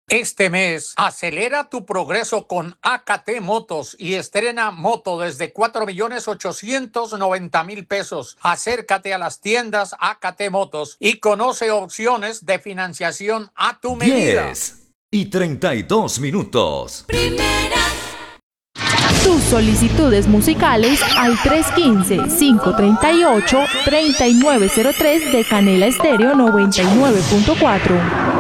Este mes, acelera tu progreso con AKT Motos y estrena moto desde 4.890.000 pesos. Acércate a las tiendas AKT Motos y conoce opciones de financiación a tu medida. 10:32. Primera. Tus solicitudes musicales al 315-538-3903 de Canela Estéreo 99.4.